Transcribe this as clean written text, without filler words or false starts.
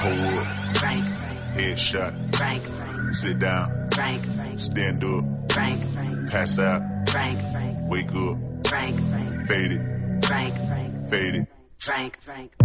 Hold up. Frank. Headshot. Frank. Sit down. Frank. Stand up. Frank. Pass out. Frank. Wake up. Frank. Fade it. Frank. Fade it. Frank.